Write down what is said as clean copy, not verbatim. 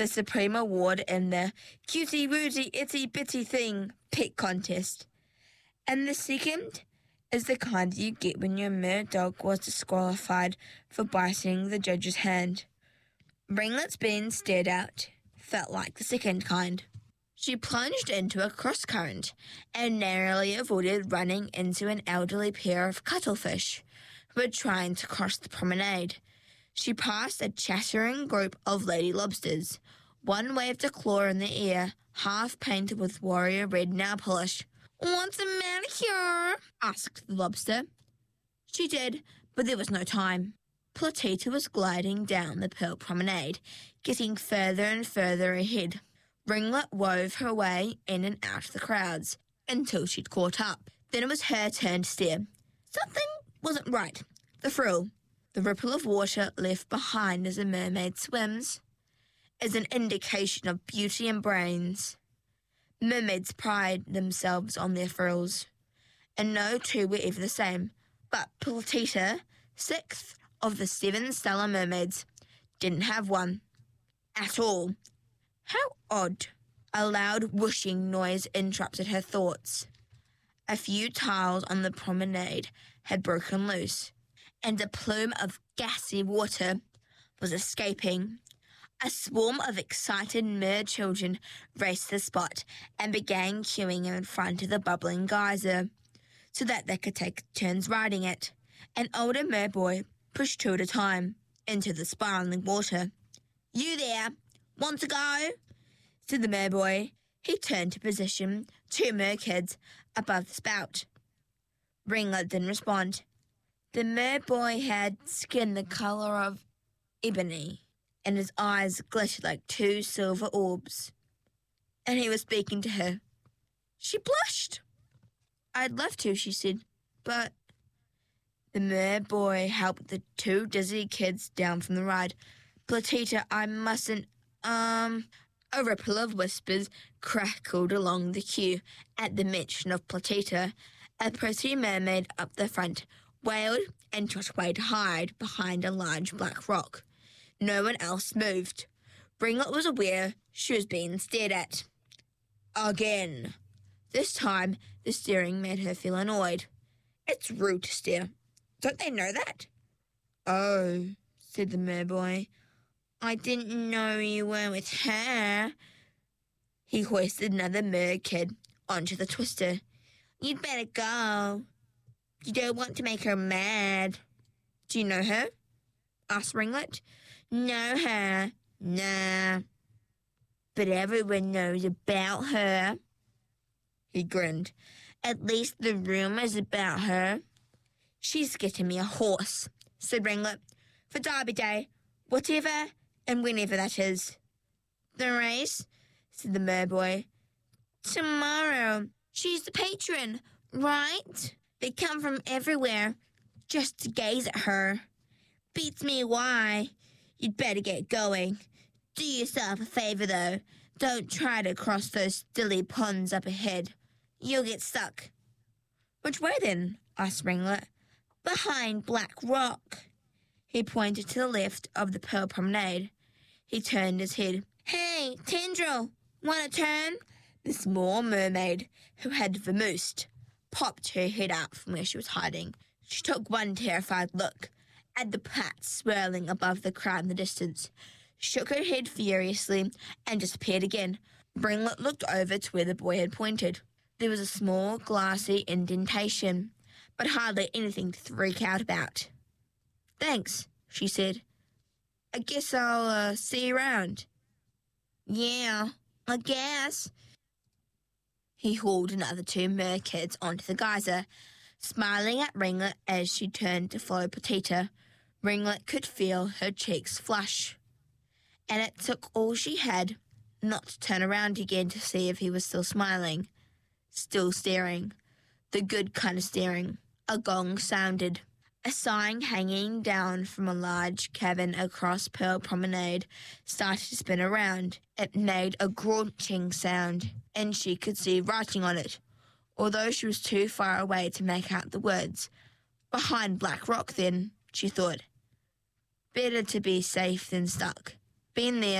the supreme award in the Cutie Wooty Itty Bitty Thing pet contest. And the second is the kind you get when your mer dog was disqualified for biting the judge's hand. Ringlet's being stared at felt like the second kind. She plunged into a cross-current and narrowly avoided running into an elderly pair of cuttlefish who were trying to cross the promenade. She passed a chattering group of lady lobsters. One waved a claw in the air, half painted with warrior red nail polish. "What's the matter here?" asked the lobster. She did, but there was no time. Platita was gliding down the Pearl Promenade, getting further and further ahead. Ringlet wove her way in and out of the crowds until she'd caught up. Then it was her turn to stare. Something wasn't right. The frill, the ripple of water left behind as a mermaid swims, is an indication of beauty and brains. Mermaids pride themselves on their frills, and no two were ever the same. But Platita, 6th of the 7 stellar mermaids, didn't have one. At all. How odd. A loud whooshing noise interrupted her thoughts. A few tiles on the promenade had broken loose, and a plume of gassy water was escaping. A swarm of excited mer children raced the spot and began queuing in front of the bubbling geyser so that they could take turns riding it. An older mer boy pushed 2 at a time into the spiraling water. "You there, want to go?" said the mer boy. He turned to position 2 mer kids above the spout. Ringlet didn't respond. The mer boy had skin the colour of ebony, and his eyes glittered like 2 silver orbs. And he was speaking to her. She blushed. "I'd love to," she said, "but..." The mer boy helped the 2 dizzy kids down from the ride. "Platita, I mustn't, A ripple of whispers crackled along the queue at the mention of Platita. A pretty mermaid up the front wailed and trotted away to hide behind a large black rock. No one else moved. Ringlet was aware she was being stared at. Again. This time, the staring made her feel annoyed. It's rude to stare. Don't they know that? "Oh," said the merboy. "I didn't know you were with her." He hoisted another mer kid onto the twister. "You'd better go. You don't want to make her mad." "Do you know her?" asked Ringlet. "Know her? Nah. But everyone knows about her." He grinned. "At least the rumours about her." "She's getting me a horse," said Ringlet, "for Derby Day, whatever and whenever that is." "The race?" said the merboy. "Tomorrow. She's the patron, right? They come from everywhere just to gaze at her. Beats me why. You'd better get going. Do yourself a favour, though. Don't try to cross those stilly ponds up ahead. You'll get stuck." "Which way, then?" asked Ringlet. "Behind Black Rock." He pointed to the left of the Pearl Promenade. He turned his head. "Hey, Tendril, want a turn?" The small mermaid, who had vamoosed, popped her head out from where she was hiding. She took one terrified look at the plats swirling above the crowd in the distance, shook her head furiously, and disappeared again. Ringlet looked over to where the boy had pointed. There was a small glassy indentation, but hardly anything to freak out about. "Thanks," she said. "I guess I'll see you around." "Yeah, I guess." He hauled another 2 mer kids onto the geyser, smiling at Ringlet as she turned to follow Platita. Ringlet could feel her cheeks flush, and it took all she had not to turn around again to see if he was still smiling, still staring, the good kind of staring. A gong sounded. A sign hanging down from a large cabin across Pearl Promenade started to spin around. It made a grunting sound, and she could see writing on it, although she was too far away to make out the words. Behind Black Rock, then, she thought. Better to be safe than stuck. Been there